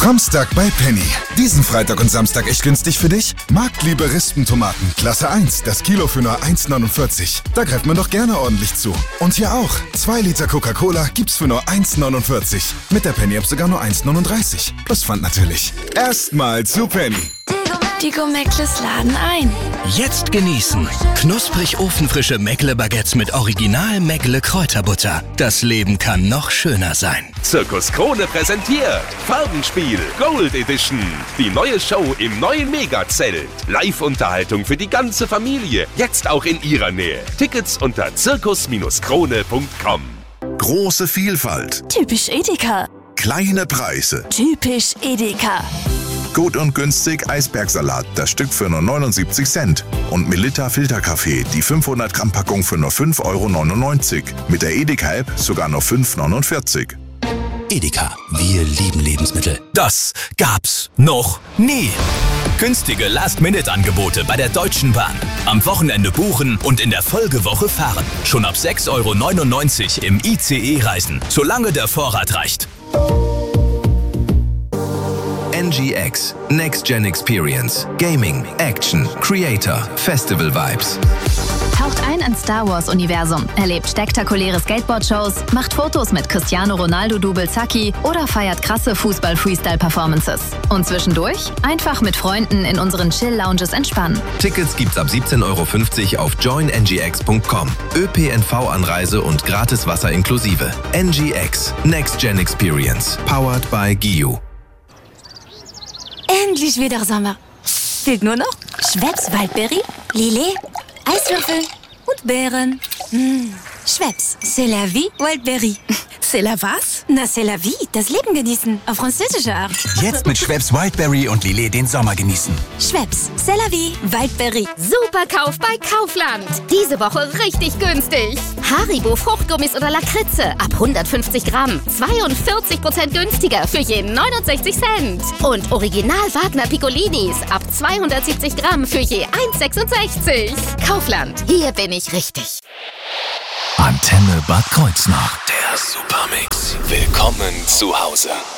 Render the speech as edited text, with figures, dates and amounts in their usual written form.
Samstag bei Penny. Diesen Freitag und Samstag echt günstig für dich? Marktliebe Rispentomaten, Klasse 1, das Kilo für nur 1,49. Da greift man doch gerne ordentlich zu. Und hier auch, 2 Liter Coca-Cola gibt's für nur 1,49. Mit der Penny-App sogar nur 1,39. Plus Pfand natürlich. Erstmal zu Penny. Die Go-Meckles laden ein. Jetzt genießen. Knusprig ofenfrische Meckle-Baguettes mit Original Meckle-Kräuterbutter. Das Leben kann noch schöner sein. Zirkus Krone präsentiert Farbenspiel Gold Edition. Die neue Show im neuen Megazelt. Live-Unterhaltung für die ganze Familie. Jetzt auch in ihrer Nähe. Tickets unter zirkus-krone.com. Große Vielfalt. Typisch Edeka. Kleine Preise. Typisch Edeka. Gut und günstig Eisbergsalat, das Stück für nur 79 Cent. Und Melitta Filterkaffee, die 500 Gramm Packung für nur 5,99 €. Mit der Edeka-App sogar nur 5,49 €. Edeka, wir lieben Lebensmittel. Das gab's noch nie. Günstige Last-Minute-Angebote bei der Deutschen Bahn. Am Wochenende buchen und in der Folgewoche fahren. Schon ab 6,99 € im ICE reisen, solange der Vorrat reicht. NGX, Next Gen Experience, Gaming, Action, Creator, Festival Vibes. Taucht ein ins Star Wars-Universum, erlebt spektakuläre Skateboard-Shows, macht Fotos mit Cristiano Ronaldo-Double Zacki oder feiert krasse Fußball-Freestyle-Performances. Und zwischendurch einfach mit Freunden in unseren Chill-Lounges entspannen. Tickets gibt's ab 17,50 € auf joinngx.com. ÖPNV-Anreise und gratis Wasser inklusive. NGX, Next Gen Experience, powered by GIU. Endlich wieder Sommer. Fehlt nur noch Schweppes Waldberry, Lillet, Eiswürfel und Beeren. Schweppes, c'est la vie, Wildberry. C'est la was? Na, c'est la vie, das Leben genießen, auf französische Art. Jetzt mit Schweppes Wildberry und Lillet den Sommer genießen. Schweppes, c'est la vie, Wildberry. Superkauf bei Kaufland. Diese Woche richtig günstig. Haribo Fruchtgummis oder Lakritze ab 150 Gramm. 42% günstiger für je 69 Cent. Und Original Wagner Piccolinis ab 270 Gramm für je 1,66. Kaufland, hier bin ich richtig. Antenne Bad Kreuznach. Der Supermix. Willkommen zu Hause.